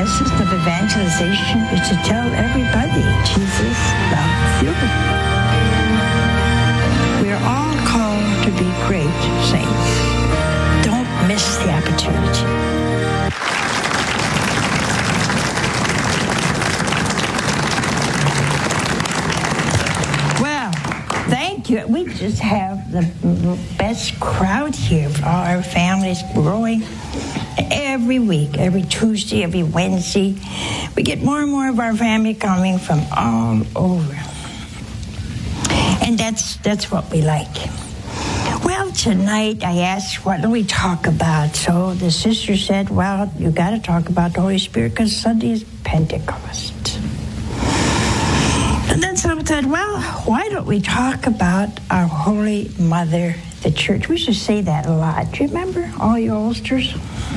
essence of evangelization is to tell everybody Jesus loves you. We're all called to be great saints. Don't miss the opportunity. Well, thank you. We just have the best crowd here. All our families growing. Every week, every Tuesday, every Wednesday, we get more and more of our family coming from all over. And that's what we like. Well, tonight I asked, what do we talk about? So the sister said, well, you got to talk about the Holy Spirit because Sunday is Pentecost. And then someone said, well, why don't we talk about our Holy Mother, the Church? We should say that a lot. Do you remember, all you oldsters?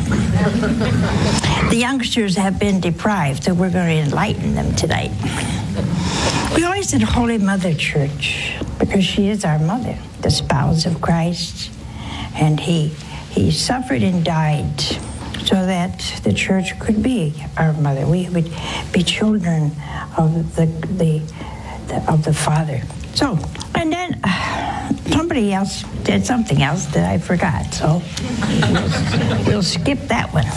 The youngsters have been deprived, so we're going to enlighten them tonight. We always said Holy Mother Church because she is our mother, the spouse of Christ. And he suffered and died so that the church could be our mother. We would be children of the Father. So, and then somebody else did something else that I forgot, so we'll skip that one.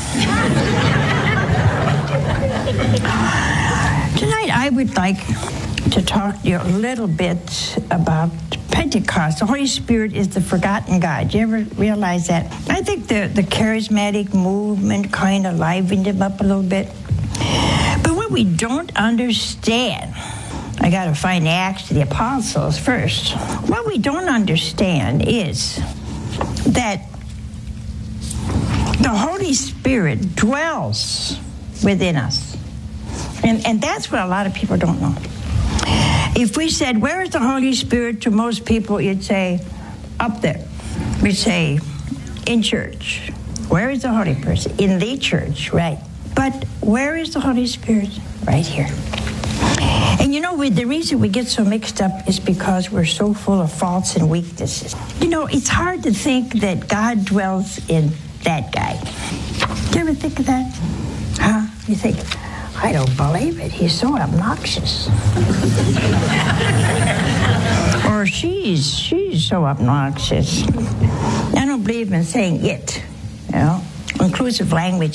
Tonight I would like to talk to you a little bit about Pentecost. The Holy Spirit is the forgotten God. Do you ever realize that? I think the charismatic movement kind of livened him up a little bit. But what we don't understand, I got to find Acts of the Apostles first. What we don't understand is that the Holy Spirit dwells within us. And that's what a lot of people don't know. If we said, where is the Holy Spirit, to most people, you'd say, up there. We'd say, in church. Where is the Holy Person? In the church, right. But where is the Holy Spirit? Right here. And you know, the reason we get so mixed up is because we're so full of faults and weaknesses. You know, it's hard to think that God dwells in that guy. Do you ever think of that? Huh? You think, I don't believe it. He's so obnoxious. Or she's so obnoxious. I don't believe in saying it, you know. Inclusive language